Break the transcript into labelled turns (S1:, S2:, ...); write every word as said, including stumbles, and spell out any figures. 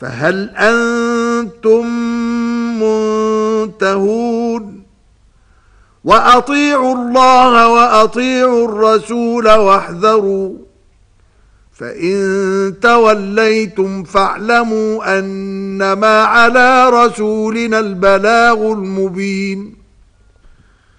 S1: فهل أنتم منتهون وأطيعوا الله وأطيعوا الرسول واحذروا فإن توليتم فاعلموا أنما على رسولنا البلاغ المبين